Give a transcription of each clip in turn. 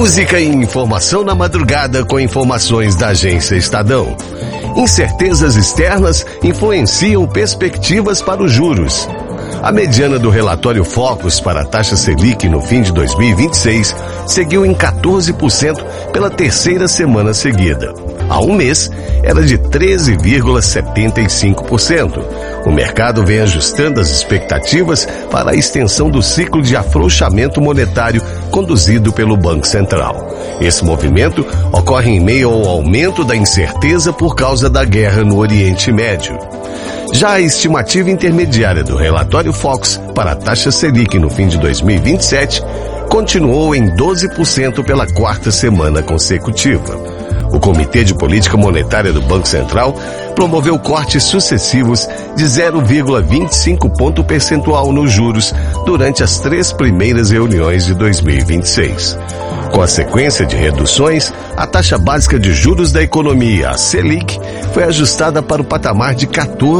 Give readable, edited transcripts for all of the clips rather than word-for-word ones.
Música e informação na madrugada com informações da Agência Estadão. Incertezas externas influenciam perspectivas para os juros. A mediana do relatório Focus para a taxa Selic no fim de 2026 seguiu em 14% pela terceira semana seguida. Há um mês, era de 13,75%. O mercado vem ajustando as expectativas para a extensão do ciclo de afrouxamento monetário conduzido pelo Banco Central. Esse movimento ocorre em meio ao aumento da incerteza por causa da guerra no Oriente Médio. Já a estimativa intermediária do relatório Focus para a taxa Selic no fim de 2027 continuou em 12% pela quarta semana consecutiva. O Comitê de Política Monetária do Banco Central promoveu cortes sucessivos de 0,25 ponto percentual nos juros durante as 3 primeiras reuniões de 2026. Com a sequência de reduções, a taxa básica de juros da economia, a Selic, foi ajustada para o patamar de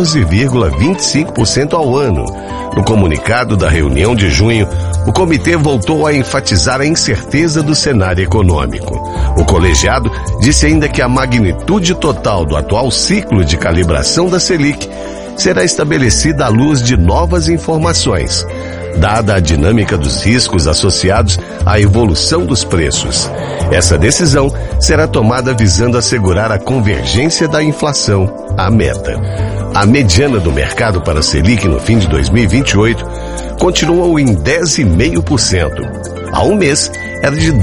14,25% ao ano. No comunicado da reunião de junho, o comitê voltou a enfatizar a incerteza do cenário econômico. O colegiado disse ainda que a magnitude total do atual ciclo de calibração da Selic será estabelecida à luz de novas informações, dada a dinâmica dos riscos associados à evolução dos preços. Essa decisão será tomada visando assegurar a convergência da inflação à meta. A mediana do mercado para a Selic no fim de 2028 continuou em 10,5%. Há um mês era de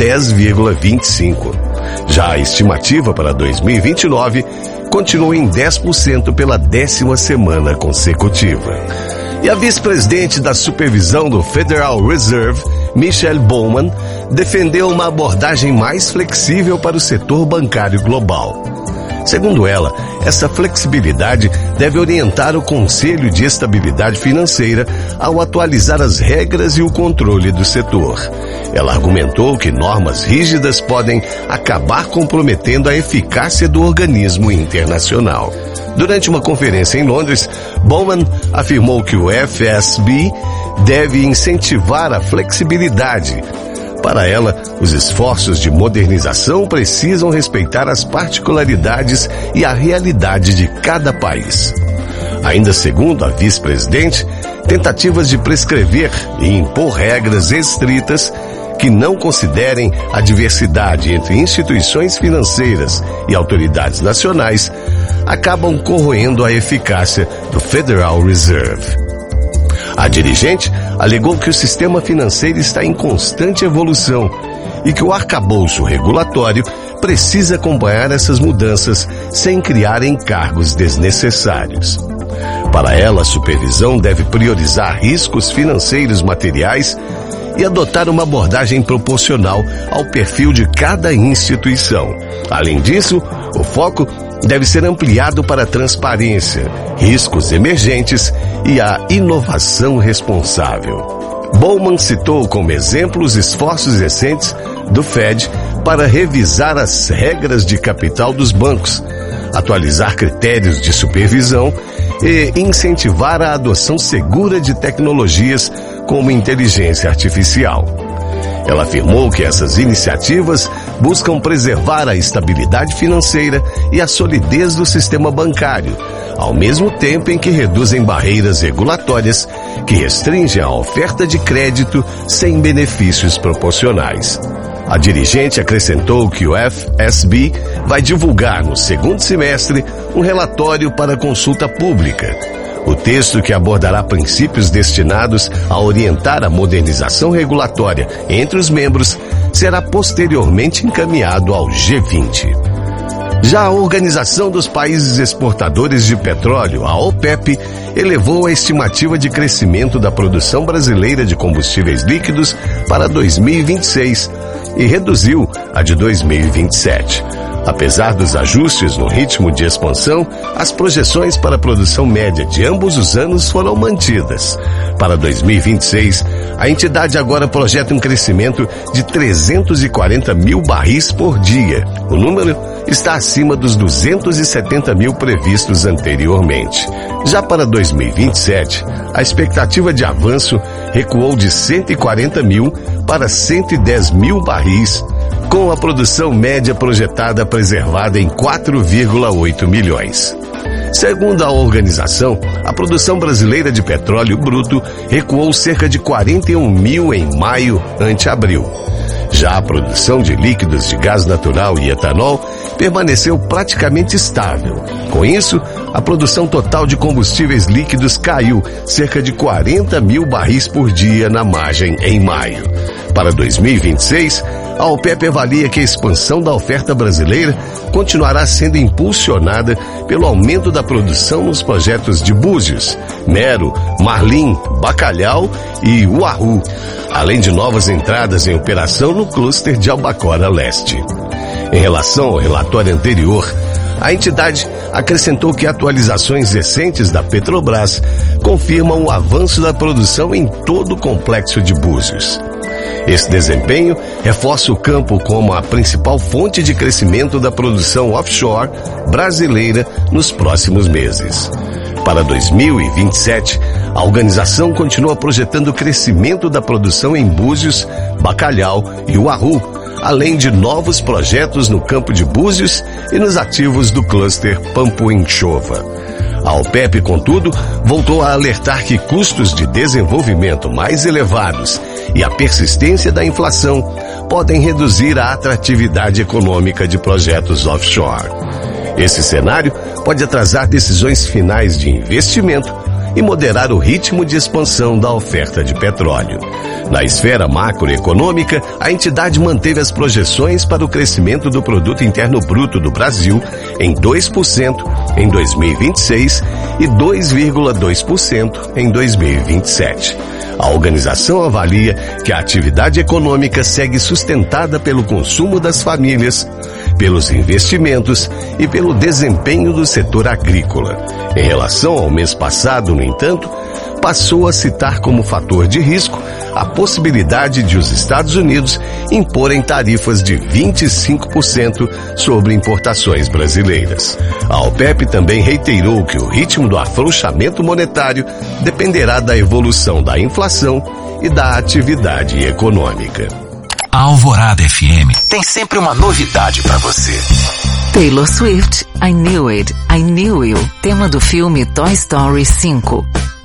10,25%. Já a estimativa para 2029 continuou em 10% pela 10ª semana consecutiva. E a vice-presidente da supervisão do Federal Reserve, Michelle Bowman, defendeu uma abordagem mais flexível para o setor bancário global. Segundo ela, essa flexibilidade deve orientar o Conselho de Estabilidade Financeira ao atualizar as regras e o controle do setor. Ela argumentou que normas rígidas podem acabar comprometendo a eficácia do organismo internacional. Durante uma conferência em Londres, Bowman afirmou que o FSB deve incentivar a flexibilidade. Para ela, os esforços de modernização precisam respeitar as particularidades e a realidade de cada país. Ainda segundo a vice-presidente, tentativas de prescrever e impor regras estritas que não considerem a diversidade entre instituições financeiras e autoridades nacionais acabam corroendo a eficácia do Federal Reserve. A dirigente alegou que o sistema financeiro está em constante evolução e que o arcabouço regulatório precisa acompanhar essas mudanças sem criar encargos desnecessários. Para ela, a supervisão deve priorizar riscos financeiros materiais e adotar uma abordagem proporcional ao perfil de cada instituição. Além disso, o foco deve ser ampliado para a transparência, riscos emergentes e a inovação responsável. Bowman citou como exemplo os esforços recentes do Fed para revisar as regras de capital dos bancos, atualizar critérios de supervisão e incentivar a adoção segura de tecnologias como inteligência artificial. Ela afirmou que essas iniciativas buscam preservar a estabilidade financeira e a solidez do sistema bancário, ao mesmo tempo em que reduzem barreiras regulatórias que restringem a oferta de crédito sem benefícios proporcionais. A dirigente acrescentou que o FSB vai divulgar no segundo semestre um relatório para consulta pública. O texto, que abordará princípios destinados a orientar a modernização regulatória entre os membros, será posteriormente encaminhado ao G20. Já a Organização dos Países Exportadores de Petróleo, a OPEP, elevou a estimativa de crescimento da produção brasileira de combustíveis líquidos para 2026 e reduziu a de 2027. Apesar dos ajustes no ritmo de expansão, as projeções para a produção média de ambos os anos foram mantidas. Para 2026, a entidade agora projeta um crescimento de 340 mil barris por dia. O número está acima dos 270 mil previstos anteriormente. Já para 2027, a expectativa de avanço recuou de 140 mil para 110 mil barris, com a produção média projetada preservada em 4,8 milhões. Segundo a organização, a produção brasileira de petróleo bruto recuou cerca de 41 mil em maio ante abril. Já a produção de líquidos de gás natural e etanol permaneceu praticamente estável. Com isso, a produção total de combustíveis líquidos caiu cerca de 40 mil barris por dia na margem em maio. Para 2026, a OPEP avalia que a expansão da oferta brasileira continuará sendo impulsionada pelo aumento da produção nos projetos de Búzios, Mero, Marlim, Bacalhau e Uaru, além de novas entradas em operação no cluster de Albacora Leste. Em relação ao relatório anterior, a entidade acrescentou que atualizações recentes da Petrobras confirmam o avanço da produção em todo o complexo de Búzios. Esse desempenho reforça o campo como a principal fonte de crescimento da produção offshore brasileira nos próximos meses. Para 2027, a organização continua projetando o crescimento da produção em Búzios, Bacalhau e Uaru, além de novos projetos no campo de Búzios e nos ativos do cluster Pampuinchova. A OPEP, contudo, voltou a alertar que custos de desenvolvimento mais elevados e a persistência da inflação podem reduzir a atratividade econômica de projetos offshore. Esse cenário pode atrasar decisões finais de investimento e moderar o ritmo de expansão da oferta de petróleo. Na esfera macroeconômica, a entidade manteve as projeções para o crescimento do Produto Interno Bruto do Brasil em 2% em 2026 e 2,2% em 2027. A organização avalia que a atividade econômica segue sustentada pelo consumo das famílias, pelos investimentos e pelo desempenho do setor agrícola. Em relação ao mês passado, no entanto, passou a citar como fator de risco a possibilidade de os Estados Unidos imporem tarifas de 25% sobre importações brasileiras. A OPEP também reiterou que o ritmo do afrouxamento monetário dependerá da evolução da inflação e da atividade econômica. A Alvorada FM tem sempre uma novidade para você. Taylor Swift, I Knew It, I Knew You, tema do filme Toy Story 5.